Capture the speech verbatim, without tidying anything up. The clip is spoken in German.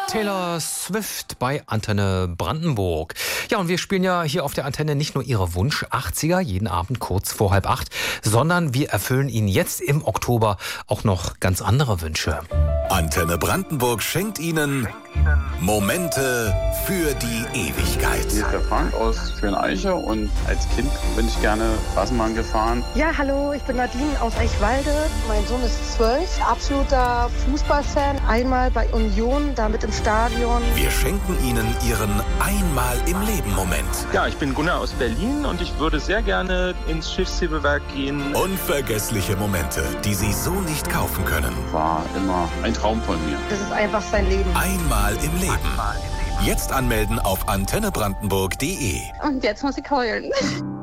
Taylor Swift bei Antenne Brandenburg. Ja, und wir spielen ja hier auf der Antenne nicht nur Ihre Wunsch-achtziger jeden Abend kurz vor halb acht, sondern wir erfüllen Ihnen jetzt im Oktober auch noch ganz andere Wünsche. Antenne Brandenburg schenkt Ihnen Momente für die Ewigkeit. Hier ist der Frank aus Schöneiche und als Kind bin ich gerne Straßenbahn gefahren. Ja, hallo, ich bin Nadine aus Eichwalde. Mein Sohn ist zwölf, absoluter Fußballfan. Einmal bei Union, damit im Stadion. Wir schenken Ihnen Ihren Einmal im Leben Moment. Ja, ich bin Gunnar aus Berlin und ich würde sehr gerne ins Schiffshebewerk gehen. Unvergessliche Momente, die Sie so nicht kaufen können. War immer ein Traum von mir. Das ist einfach sein Leben. Einmal im Leben. Jetzt anmelden auf antenne brandenburg punkt de. Und jetzt muss ich heulen.